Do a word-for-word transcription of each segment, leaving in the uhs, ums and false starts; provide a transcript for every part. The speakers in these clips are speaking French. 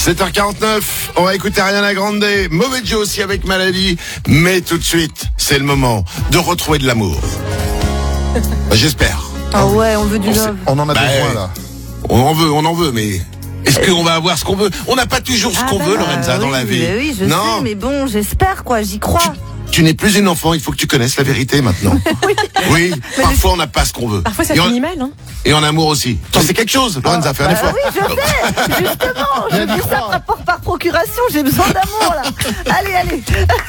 sept heures quarante-neuf, on va écouter Ariana Grande, Mauvais Joe aussi avec Maladie, mais tout de suite, c'est le moment de retrouver de l'amour. J'espère. Ah ouais, on veut du on love. On en a bah, besoin là. On en veut, on en veut, mais est-ce qu'on va avoir ce qu'on veut? On n'a pas toujours ce Ah qu'on bah, veut, Lorenza, oui, dans la vie. Oui, je non. sais, mais bon, j'espère quoi, j'y crois. Tu, tu n'es plus une enfant, il faut que tu connaisses la vérité maintenant. oui. Oui, parfois on n'a pas ce qu'on veut. Parfois ça et, en, finit mal, hein. et en amour aussi. T'en sais quelque chose, Lorenza, fais un Bah effort. oui, je sais, justement, je dis ça par, par, par procuration, j'ai besoin d'amour là. Allez, allez.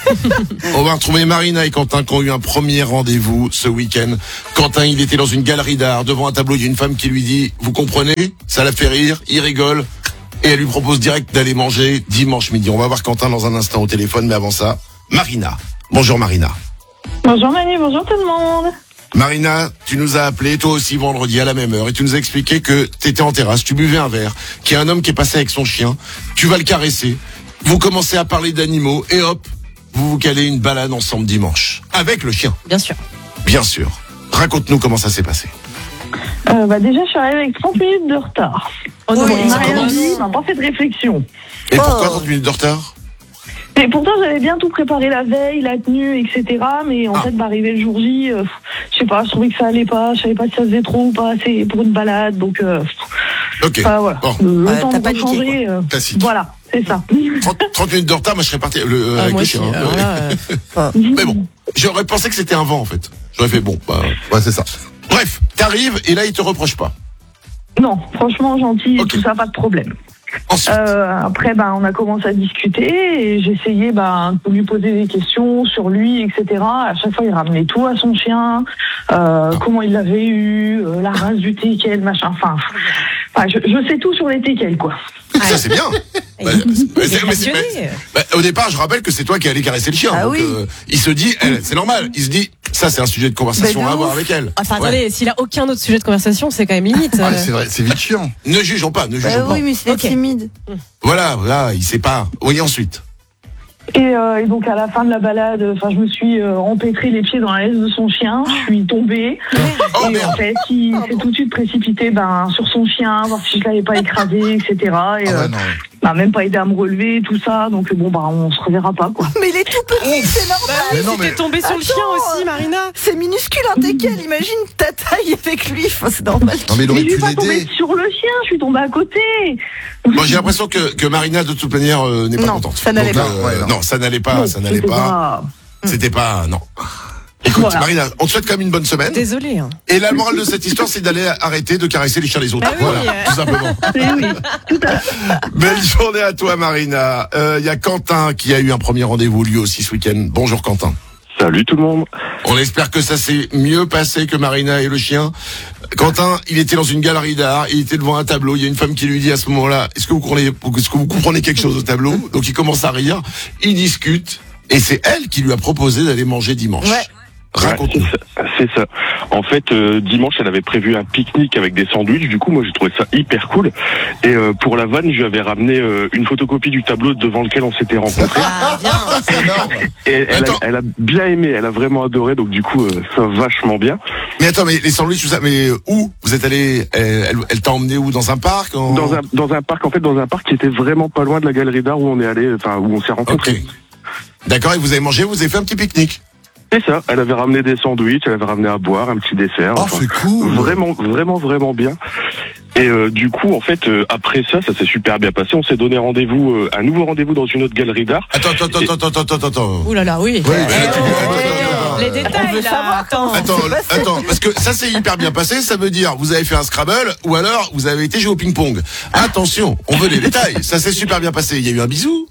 On va retrouver Marina et Quentin qui ont eu un premier rendez-vous ce week-end. Quentin, il était dans une galerie d'art, devant un tableau, il y a une femme qui lui dit, vous comprenez? Ça la fait rire, il rigole. Et elle lui propose direct d'aller manger dimanche midi. On va voir Quentin dans un instant au téléphone, mais avant ça, Marina. Bonjour Marina. Bonjour Manu, bonjour tout le monde. Marina, tu nous as appelé toi aussi vendredi à la même heure et tu nous as expliqué que tu étais en terrasse, tu buvais un verre, qu'il y a un homme qui est passé avec son chien, tu vas le caresser, vous commencez à parler d'animaux et hop, vous vous calez une balade ensemble dimanche. Avec le chien. Bien sûr. Bien sûr. Raconte-nous comment ça s'est passé. Euh, bah déjà, je suis arrivée avec trente minutes de retard. Oh non, Oui, On ça m'a rien commence. dit, on m'a pas fait de réflexion. Et Oh. pourquoi trente minutes de retard? Et pourtant, j'avais bien tout préparé la veille, la tenue, et cetera. Mais en Ah. fait, bah, arrivé le jour J, euh, je sais pas, je trouvais que ça allait pas. Je savais pas si ça faisait trop ou pas assez pour une balade. Donc, euh, Ok. bah, voilà. Bon, Le, le Ouais, temps t'as de paniqué, changer. Euh, classique. voilà, c'est ça. trente, trente minutes de retard, moi je serais parti le, euh, Ah, avec moi le aussi. chien. hein. Alors Ouais. là, euh, Mais bon, j'aurais pensé que c'était un vent en fait. J'aurais fait bon, bah, Ouais, c'est ça. bref, t'arrives et là il te reproche pas. Non, franchement, gentil, Ok. tout ça, pas de problème. Ensuite, Euh, après, bah, on a commencé à discuter et j'ai essayé bah, de lui poser des questions sur lui, et cetera. À chaque fois, il ramenait tout à son chien, euh, comment il l'avait eu, euh, la race du teckel, machin. Enfin, enfin je, je sais tout sur les teckels, quoi. ça c'est bien. Bah, il mais est c'est- mais c'est- passionné. bah, au départ, je rappelle que c'est toi qui allais caresser le chien. Ah donc, oui. euh, il se dit, elle, c'est normal. Il se dit, ça c'est un sujet de conversation Bah, de à avoir ouf. avec elle. Enfin, Ouais. attendez, s'il a aucun autre sujet de conversation, c'est quand même limite. Ouais, euh. c'est vrai, c'est vite chiant. Ne jugeons pas, ne jugeons Bah pas. oui, mais c'est Ok. timide. Voilà, voilà, il sait pas. Oui, ensuite. Et, euh, et donc, à la fin de la balade, enfin, je me suis euh, empêtré les pieds dans la laisse de son chien. Je suis tombée. Oh et en merde. fait, il s'est tout de suite précipité ben, sur son chien, voir si je l'avais pas écrasé, et cetera. Et Ah euh, ouais, non. bah, même pas aidé à me relever, tout ça. Donc, bon, bah, on se reverra pas, quoi. Mais il est tout petit, c'est normal. Bah oui, Mais non, si mais- t'es tombé sur le chien Attends, aussi, Marina. C'est minuscule un teckel, imagine ta taille avec lui, enfin, c'est normal. Non, mais il Mais aurait je pu suis pas tombée l'aider. sur le chien, je suis tombée à côté. Bon, j'ai l'impression que, que Marina, de toute manière, euh, n'est pas Non, contente. ça n'allait Donc, pas. euh, Ouais, non. non, ça n'allait pas, Non, ça n'allait c'était pas. C'était pas, non. Écoute, Voilà. Marina, on te souhaite quand même une bonne semaine. Désolé. Hein. Et la morale de cette histoire, c'est d'aller arrêter de caresser les chiens des autres. Bah oui, voilà, euh. tout simplement. Eh oui, tout à fait. Belle journée à toi, Marina. Il euh, y a Quentin qui a eu un premier rendez-vous lui aussi ce week-end. Bonjour Quentin. Salut tout le monde. On espère que ça s'est mieux passé que Marina et le chien. Quentin, il était dans une galerie d'art, il était devant un tableau, il y a une femme qui lui dit à ce moment-là, est-ce que vous comprenez, est-ce que vous comprenez quelque chose au tableau? Donc il commence à rire, il discute, et c'est elle qui lui a proposé d'aller manger dimanche. Ouais. Raconte-nous. Ouais, c'est ça, c'est ça. En fait, euh, dimanche, elle avait prévu un pique-nique avec des sandwichs. Du coup, moi, j'ai trouvé ça hyper cool. Et euh, pour la vanne, je lui avais ramené euh, une photocopie du tableau devant lequel on s'était rencontrés. Ah, bien. C'est énorme. Et elle a, Attends. elle a bien aimé, elle a vraiment adoré. Donc du coup, euh, ça va vachement bien. Mais attends, mais les sandwichs, tout ça, mais où? Vous êtes allé, elle, elle, elle t'a emmené où? Dans un parc? en- Dans un dans un parc, en fait, dans un parc qui était vraiment pas loin de la galerie d'art où on est allé, enfin où on s'est Ok. rencontrés. D'accord, et vous avez mangé, vous avez fait un petit pique-nique? C'est ça. Elle avait ramené des sandwichs, elle avait ramené à boire, un petit dessert. Oh, enfin, c'est cool. Vraiment, vraiment, vraiment bien. Et euh, du coup, en fait, euh, après ça, ça s'est super bien passé. On s'est donné rendez-vous, euh, un nouveau rendez-vous dans une autre galerie d'art. Attends, attends, attends, attends, attends, attends, attends. Ouh là là, oui. Ouais, Mais là, tu- Ouais. attends, attends, attends. Les On détails, veut là. savoir Attends. Attends, c'est passé. attends, parce que ça c'est hyper bien passé, ça veut dire vous avez fait un Scrabble ou alors vous avez été jouer au ping-pong. Attention, on veut les détails, ça s'est super bien passé. Il y a eu un bisou?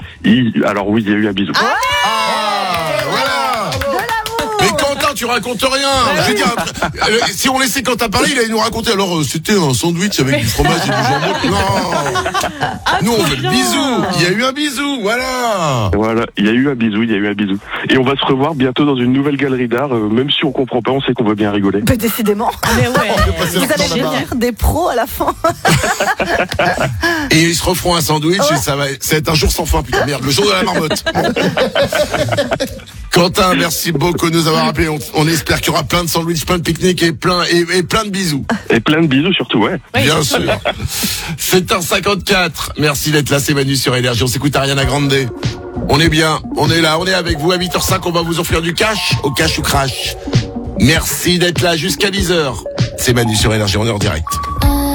Il- alors oui, il y a eu un bisou. Ah, voilà. Mais Quentin, tu racontes rien. Je veux dire, euh, si on laissait Quentin parler, il allait nous raconter. Alors euh, c'était un sandwich avec du fromage et du jambon. Non, nous on veut le bien. bisou. Il y a eu un bisou, voilà. Voilà, il y a eu un bisou, il y a eu un bisou. Et on va se revoir bientôt dans une nouvelle galerie d'art. euh, même si on comprend pas, on sait qu'on va bien rigoler. Bah, décidément. Mais ouais. passer Vous le temps allez là-bas. devenir des pros à la fin. Et ils se referont un sandwich Ouais. et ça va, ça va être un jour sans fin. Putain merde, le jour de la marmotte. Quentin, merci beaucoup de nous avoir appelés. On, on espère qu'il y aura plein de sandwichs, plein de pique-niques et plein, et, et plein de bisous. Et plein de bisous surtout, ouais. Bien sûr. sept heures cinquante-quatre. Merci d'être là, c'est Manu sur Énergie. On s'écoute Ariana Grande. On est bien, on est là, on est avec vous. À huit heures cinq, on va vous offrir du cash, au cash ou crash. Merci d'être là jusqu'à dix heures. C'est Manu sur Énergie, on est en direct.